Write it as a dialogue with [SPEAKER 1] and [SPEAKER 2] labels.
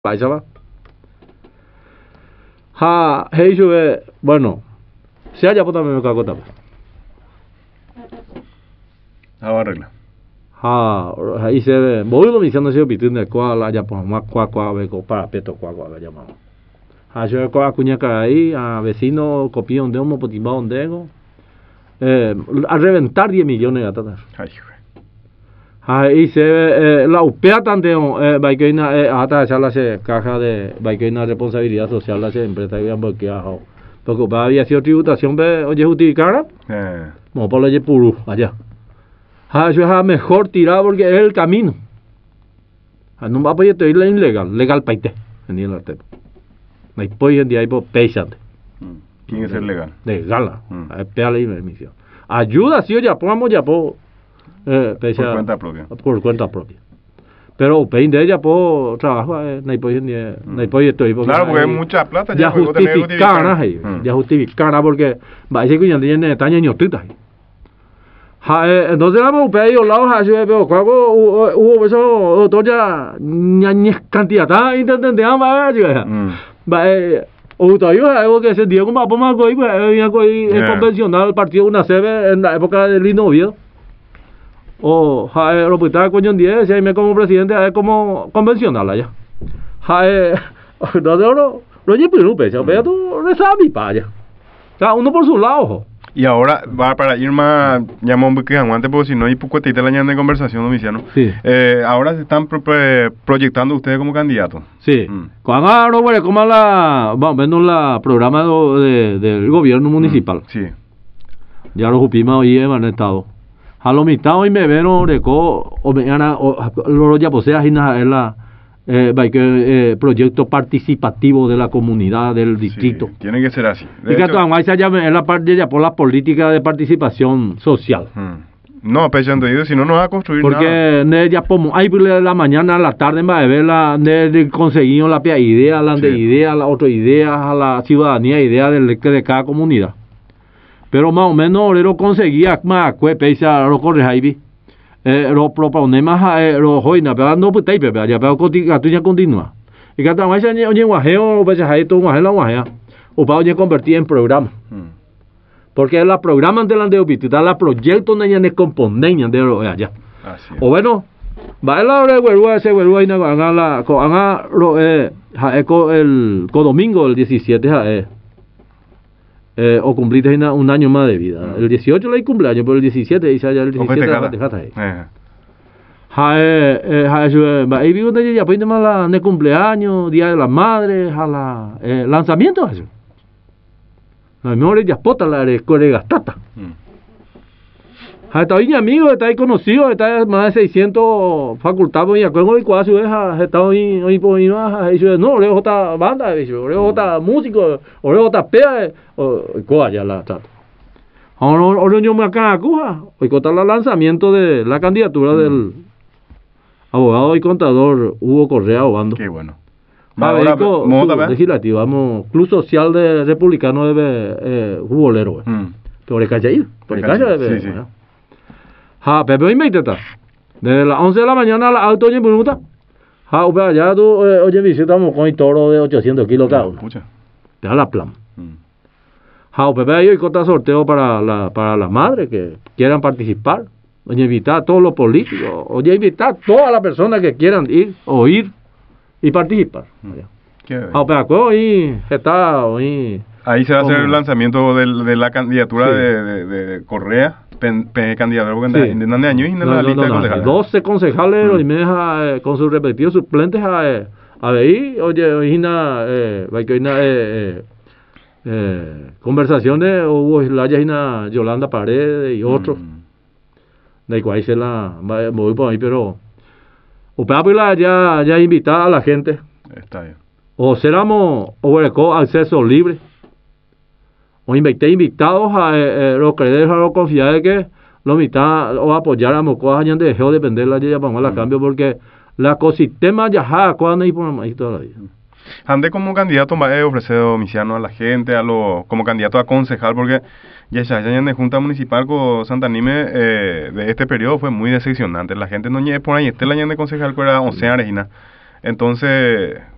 [SPEAKER 1] Paisa va. Ha, heisue, bueno, se haya puta me cago tapa.
[SPEAKER 2] Arregla.
[SPEAKER 1] Ha, ahí se ve, voy diciendo si pitin de cuál haya por más cuá ve para peto cuá llamamos. Ha, yo cuá cuña ahí, a vecino copión de un motivo donde a reventar 10 millones de atatas. Ahí se ve la upea tanto vaina hasta echar la caja de vaina responsabilidad social la empresa que han bloqueado porque había sido tributación de oye justificar como por la puru allá yo es mejor tirar porque es el camino no va a poder ir legal paite en la tepa no hay poder de ahí por pésate
[SPEAKER 2] tiene que ser legal
[SPEAKER 1] pea la emisión ayuda si ya pongamos ya por por cuenta propia. Pero pein de ella por trabajo no hay estoy
[SPEAKER 2] claro porque hay mucha plata
[SPEAKER 1] ya justificar ya justificar porque va a ser que ya tiene taña ñotita entonces la mujer ahí lado ha sido pero cuando hubo eso todo ya ñañez cantidad intentando va o todavía algo que se dio como a más es convencional el partido una sede en la época del Linovio o lo puta coño 10 si me como presidente es como convencional allá no lo llevo pero tú resabi para allá cada uno por su lado
[SPEAKER 2] y ahora va para ir más llamón que aguante porque si no hay poco te la de conversación domiciano
[SPEAKER 1] sí.
[SPEAKER 2] Ahora se están proyectando ustedes como candidatos
[SPEAKER 1] sí cuando no bueno como la vamos viendo la programa del gobierno municipal
[SPEAKER 2] sí
[SPEAKER 1] ya lo supimos hoy en estado a lo mitad hoy me ven reco o me gana lo ya posee en la proyecto participativo de la comunidad del distrito
[SPEAKER 2] sí, tiene que ser así
[SPEAKER 1] y que además se llama en la parte ya por la política de participación social
[SPEAKER 2] no pensando yo si no va a construir
[SPEAKER 1] porque
[SPEAKER 2] nada.
[SPEAKER 1] Ya como hay la mañana a la tarde va a ver la conseguido la idea la de idea la otra idea a la ciudadanía idea de cada comunidad pero más o menos lo conseguía más pesa lo corre ahí lo proponemos lo joina pero no puede pero ya pero continúa y cada vez oye guajeo pues ahí todo guajea o para oye convertir en programa porque la programa de la de obituda la proyecto de componeña de allá o bueno va a la hora de ese vuelvo y haga el domingo el 17 o cumpliste un año más de vida. El 18 le hay cumpleaños, pero el 17 dice ya el 17 ahí vivo de ya pues la de cumpleaños, día de las madres, a la lanzamiento eso. La mejor ya pota la escuela gastata. Está ahí amigo, está ahí conocido, está más de 600 facultados y acuerdo de cuál está hoy por ahí no, le otra banda, le otra músico, o le otra pea, o cuál ya la trata. Ahora yo me acá acuja, hoy contar el lanzamiento de la candidatura del abogado y contador Hugo Correa Obando.
[SPEAKER 2] Qué bueno.
[SPEAKER 1] Ahora legislativo, vamos, Club Social de Republicano de Jubolero, por el calle sí. Pero hoy me intenta. Desde las 11 de la mañana a las alto oye minuta. Ya tú, oye, visitamos con el toro de 800 kilos cada uno. Te da la plan. Pero ahí corta sorteo para las madres que quieran participar. Oye, invitar a todos los políticos. Oye, invitar a todas las personas que quieran ir, oír y participar. Pero hoy está hoy.
[SPEAKER 2] Ahí se va a hacer el lanzamiento de la candidatura de Correa. Candidato porque de año y la lista de concejales
[SPEAKER 1] 12 concejales y me con sus respectivos suplentes a ver oye conversaciones hubo la Yolanda Paredes y otros de cual se la voy por ahí pero ya invitar a la gente
[SPEAKER 2] está bien
[SPEAKER 1] o seramos o acceso libre o invitados a los creedores a los confiados que lo mitad o apoyáramos cosas ya dejó de depender la ya para la cambio porque la ecosistema ya cuando hay por ahí todavía
[SPEAKER 2] ande como candidato va a ofrecer domiciano a la gente como candidato a concejal porque ya de Junta Municipal con Santa Anime de este periodo fue muy decepcionante la gente no llega por ahí la de concejal que era 11 años entonces